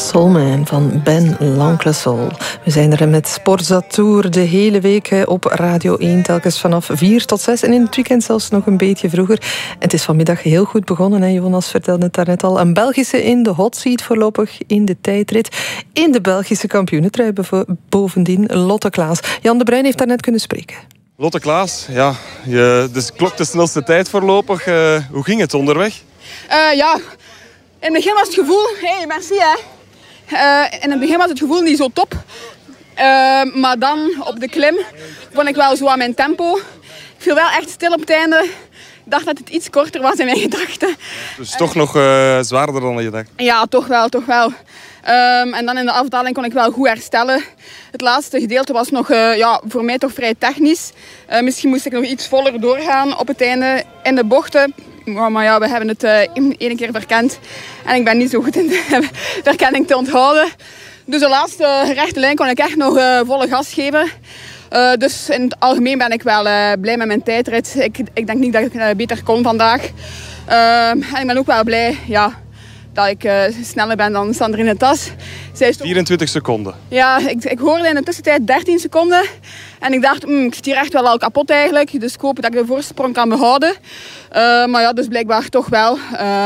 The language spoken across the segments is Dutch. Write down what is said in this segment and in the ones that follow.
Soulman van Ben L'Oncle. We zijn er met Sporza Tour de hele week op Radio 1, telkens vanaf 4 tot 6 en in het weekend zelfs nog een beetje vroeger. En het is vanmiddag heel goed begonnen, hè? Jonas vertelde het daarnet al. Een Belgische in de hot seat voorlopig in de tijdrit. In de Belgische kampioenentrui bovendien Lotte Klaas. Jan de Bruin heeft daarnet kunnen spreken. Lotte Klaas, ja, dus klok de snelste tijd voorlopig. Hoe ging het onderweg? Ja, in het begin was het gevoel... Hey, merci hè. In het begin was het gevoel niet zo top. Maar dan op de klim vond ik wel zo aan mijn tempo. Ik viel wel echt stil op het einde. Ik dacht dat het iets korter was in mijn gedachten. Dus toch nog zwaarder dan je dacht? Ja, toch wel. En dan in de afdaling kon ik wel goed herstellen. Het laatste gedeelte was nog voor mij toch vrij technisch. Misschien moest ik nog iets voller doorgaan op het einde in de bochten. Maar ja, we hebben het één keer verkend. En ik ben niet zo goed in de verkenning te onthouden. Dus de laatste rechte lijn kon ik echt nog volle gas geven. Dus in het algemeen ben ik wel blij met mijn tijdrit. Ik denk niet dat ik beter kon vandaag. En ik ben ook wel blij dat ik sneller ben dan Sandrine Tas. 24 seconden. Ja, ik hoorde in de tussentijd 13 seconden. En ik dacht, ik zit hier echt wel al kapot eigenlijk. Dus ik hoop dat ik de voorsprong kan behouden. Maar ja, dus blijkbaar toch wel.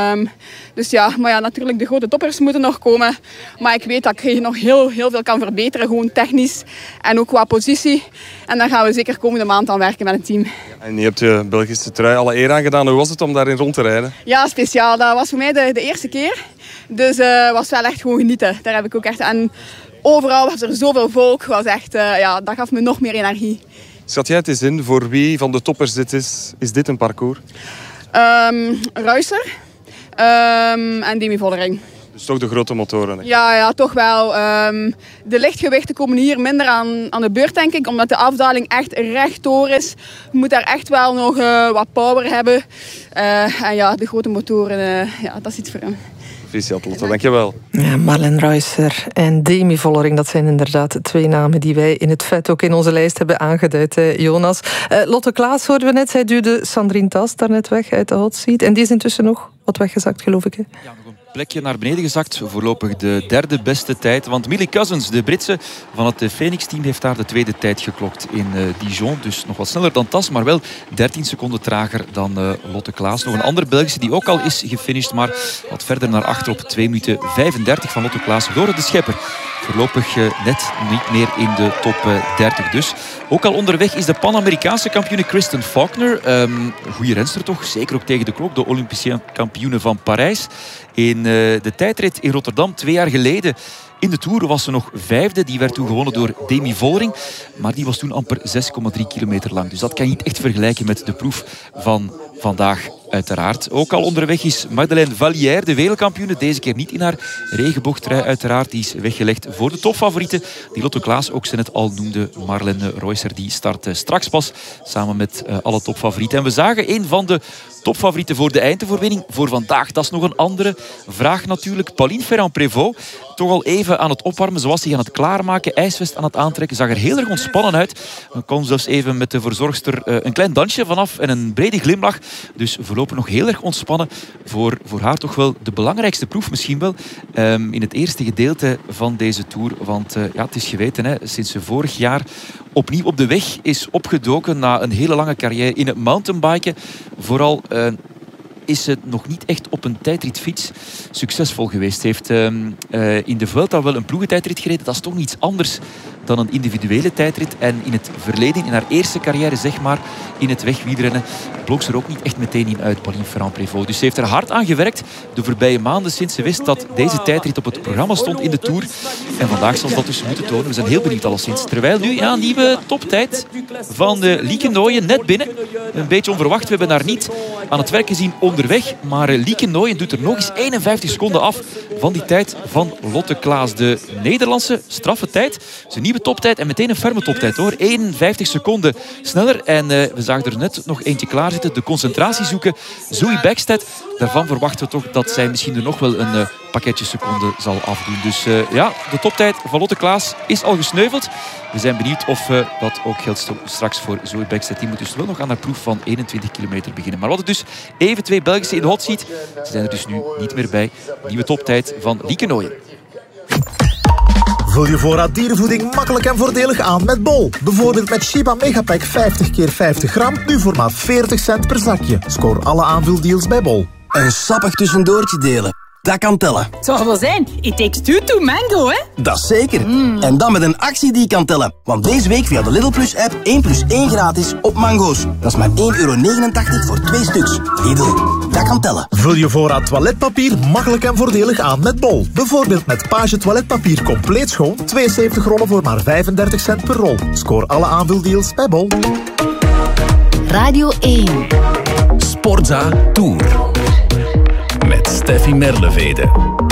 Maar natuurlijk, de grote toppers moeten nog komen. Maar ik weet dat ik nog heel veel kan verbeteren. Gewoon technisch en ook qua positie. En daar gaan we zeker komende maand aan werken met het team. En je hebt je Belgische trui alle eer aangedaan. Hoe was het om daarin rond te rijden? Ja, speciaal. Dat was voor mij de eerste keer. Dus was wel echt gewoon genieten. Daar heb ik ook echt... En overal was er zoveel volk. Was echt, dat gaf me nog meer energie. Schat jij het eens in voor wie van de toppers dit is? Is dit een parcours? Ruijser en Demi Vollering. Dus toch de grote motoren? Hè? Ja, toch wel. De lichtgewichten komen hier minder aan de beurt, denk ik. Omdat de afdaling echt rechtdoor is. Je moet daar echt wel nog wat power hebben. En ja, de grote motoren, dat is iets voor hem. Proficiat, Lotte, dankjewel. Ja, Marlen Ruijser en Demi Vollering, dat zijn inderdaad twee namen die wij in het vet ook in onze lijst hebben aangeduid, Jonas. Lotte Klaas hoorden we net, zij duwde Sandrine Tas daarnet weg uit de hot seat. En die is intussen nog wat weggezakt, geloof ik. Hè? Ja, nog een plekje naar beneden gezakt. Voorlopig de derde beste tijd. Want Millie Cousins, de Britse van het Phoenix-team, heeft daar de tweede tijd geklokt in Dijon. Dus nog wat sneller dan Tas, maar wel 13 seconden trager dan Lotte Klaas. Nog een andere Belgische die ook al is gefinished, maar wat verder naar achter op 2 minuten 35 van Lotte Klaas. Door de Schepper. Voorlopig net niet meer in de top 30 dus. Ook al onderweg is de Pan-Amerikaanse kampioene Kristen Faulkner. Goeie renster toch, zeker ook tegen de klok. De Olympische kampioene van Parijs. In de tijdrit in Rotterdam 2 jaar geleden in de Tour was ze nog vijfde. Die werd toen gewonnen door Demi Vollering. Maar die was toen amper 6,3 kilometer lang. Dus dat kan je niet echt vergelijken met de proef van vandaag. Uiteraard. Ook al onderweg is Madeleine Vallière, de wereldkampioene. Deze keer niet in haar regenboogtrui uiteraard. Die is weggelegd voor de topfavorieten. Die Lotte Klaas ook ze net al noemde. Marlen Ruijser, die start straks pas samen met alle topfavorieten. En we zagen een van de topfavorieten voor de eindoverwinning voor vandaag. Dat is nog een andere vraag natuurlijk. Pauline Ferrand-Prévot, toch al even aan het opwarmen. Ze was zich aan het klaarmaken, ijsvest aan het aantrekken. Zag er heel erg ontspannen uit. Dan kwam zelfs even met de verzorgster een klein dansje vanaf en een brede glimlach. Dus voorlopig nog heel erg ontspannen. Voor haar toch wel de belangrijkste proef misschien wel in het eerste gedeelte van deze Tour. Want het is geweten, hè, sinds ze vorig jaar opnieuw op de weg is opgedoken na een hele lange carrière in het mountainbiken. Vooral is ze nog niet echt op een tijdritfiets succesvol geweest. Ze heeft in de Vuelta wel een ploegentijdrit gereden. Dat is toch iets anders dan een individuele tijdrit. En in het verleden, in haar eerste carrière, zeg maar, in het wegwielrennen, blok ze er ook niet echt meteen in uit, Pauline Ferrand-Prévot. Dus ze heeft er hard aan gewerkt de voorbije maanden sinds ze wist dat deze tijdrit op het programma stond in de Tour. En vandaag zal ze dat dus moeten tonen. We zijn heel benieuwd alleszins. Terwijl nu een nieuwe toptijd van Lieke Nooyen net binnen. Een beetje onverwacht. We hebben haar niet aan het werk gezien onderweg. Maar Lieke Nooyen doet er nog eens 51 seconden af van die tijd van Lotte Klaas. De Nederlandse straffe tijd. Het is een nieuwe toptijd en meteen een ferme toptijd hoor. 51 seconden sneller. En we zagen er net nog eentje klaarzitten. De concentratie zoeken. Zoe Bäckstedt. Daarvan verwachten we toch dat zij misschien er nog wel een pakketje seconden zal afdoen. Dus de toptijd van Lotte Klaas is al gesneuveld. We zijn benieuwd of dat ook geldt straks voor Zoe Bäckstedt. Die moet dus wel nog aan haar proef van 21 kilometer beginnen. Maar we hadden dus even 2 Belgische in de hot seat. Ze zijn er dus nu niet meer bij. Nieuwe toptijd van Lieke Nooyen. Vul je voorraad dierenvoeding makkelijk en voordelig aan met Bol. Bijvoorbeeld met Shiba Megapack 50 x 50 gram, nu voor maar 40 cent per zakje. Scoor alle aanvuldeals bij Bol. Een sappig tussendoortje delen. Dat kan tellen. Het zal wel zijn. It takes two to mango, hè? Dat is zeker. En dan met een actie die kan tellen. Want deze week via de Lidl Plus app 1 + 1 gratis op mango's. Dat is maar €1,89 voor 2 stuks. Lidl, dat kan tellen. Vul je voorraad toiletpapier makkelijk en voordelig aan met Bol. Bijvoorbeeld met Page toiletpapier compleet schoon. 72 rollen voor maar 35 cent per rol. Scoor alle aanvuldeals bij Bol. Radio 1. Sportza Tour. Met Steffi Merlevede.